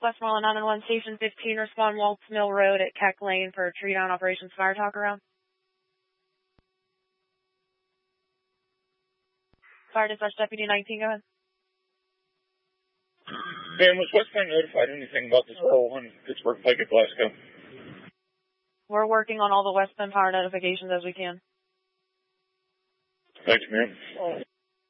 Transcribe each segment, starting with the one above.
Westmoreland 911 Station 15, respond Waltz Mill Road at Keck Lane for tree down operations fire talk around. Fire dispatch deputy 19, go ahead. Man, was West Point notified anything about this call on Pittsburgh Pike at Glasgow? We're working on all the West Penn Power notifications as we can. Thanks, man.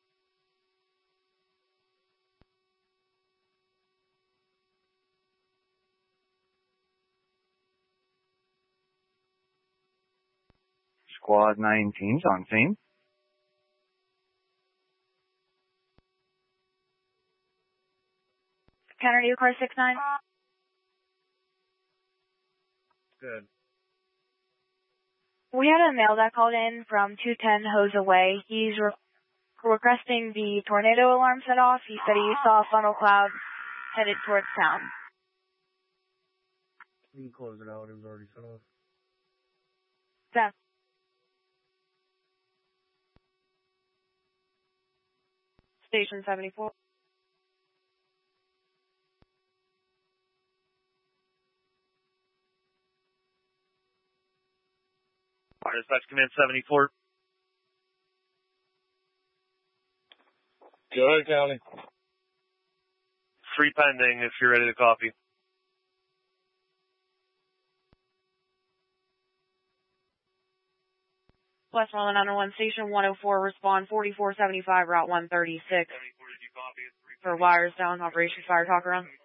Squad 19's on scene. Counter to car 69. Good. We had a male that called in from 210 Hose Away. He's requesting the tornado alarm set off. He said he saw a funnel cloud headed towards town. You can close it out. It was already set off. Yeah. Station 74. Fire dispatch command 74. Go ahead, County. 3 pending if you're ready to copy. Westmoreland 911 Station 104, respond 4475 Route 136. 74, did you copy it? For wires down, Operation Fire Talk around.